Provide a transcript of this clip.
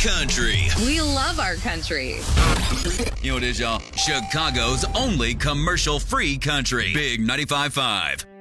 country. We love our country. You know what it is, y'all? Chicago's only commercial-free country. Big 95.5.